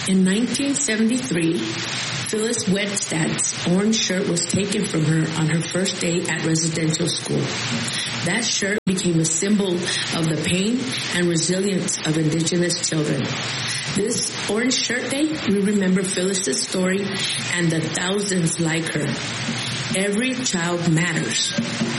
In 1973, Phyllis Wedstad's orange shirt was taken from her on her first day at residential school. That shirt became a symbol of the pain and resilience of Indigenous children. This Orange Shirt Day, we remember Phyllis's story and the thousands like her. Every child matters.